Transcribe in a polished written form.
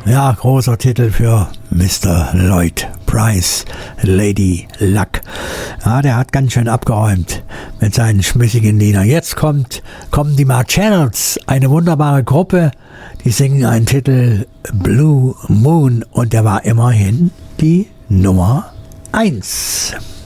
Ja, großer Titel für Mr. Lloyd Price, Lady Luck. Ja, der hat ganz schön abgeräumt mit seinen schmissigen Liedern. Jetzt kommen die Marcells, eine wunderbare Gruppe. Die singen einen Titel Blue Moon und der war immerhin die Nummer 1.